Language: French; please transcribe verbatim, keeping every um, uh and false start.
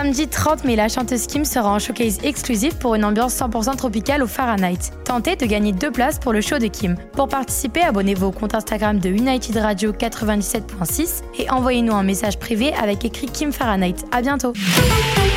samedi trente mai, la chanteuse Kim sera en showcase exclusif pour une ambiance cent pour cent tropicale au Fahrenheit. Tentez de gagner deux places pour le show de Kim. Pour participer, abonnez-vous au compte Instagram de United Radio quatre-vingt-dix-sept point six et envoyez-nous un message privé avec écrit Kim Fahrenheit. À bientôt.